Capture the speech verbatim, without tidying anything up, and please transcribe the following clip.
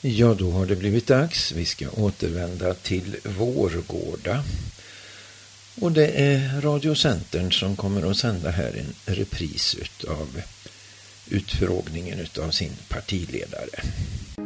Ja, då har det blivit dags. Vi ska återvända till Vårgårda. Och det är Radio Centern som kommer att sända här en repris av utfrågningen av sin partiledare.